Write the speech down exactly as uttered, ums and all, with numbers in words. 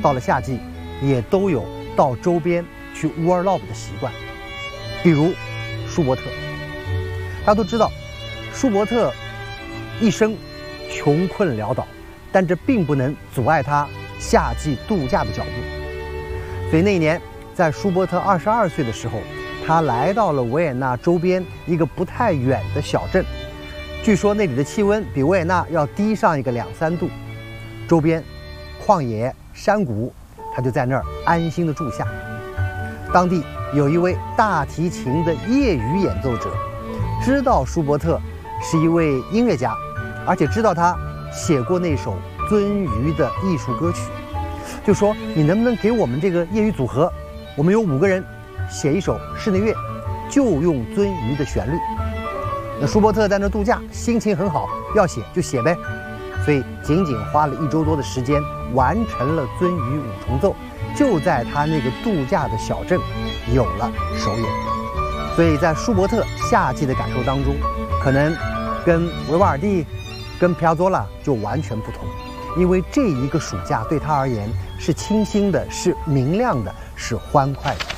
到了夏季，也都有到周边去 warlob 的习惯。比如舒伯特，大家都知道，舒伯特一生穷困潦倒，但这并不能阻碍他夏季度假的脚步。所以那一年，在舒伯特二十二岁的时候，他来到了维也纳周边一个不太远的小镇。据说那里的气温比维也纳要低上一个两三度，周边旷野山谷，他就在那儿安心的住下。当地有一位大提琴的业余演奏者，知道舒伯特是一位音乐家，而且知道他写过那首《鳟鱼》的艺术歌曲，就说你能不能给我们这个业余组合，我们有五个人，写一首室内乐，就用《鳟鱼》的旋律。那舒伯特在那度假，心情很好，要写就写呗。所以仅仅花了一周多的时间，完成了《鳟鱼五重奏》，就在他那个度假的小镇有了首演。所以在舒伯特夏季的感受当中，可能跟维瓦尔第、跟皮亚佐拉就完全不同，因为这一个暑假对他而言是清新的，是明亮的，是欢快的。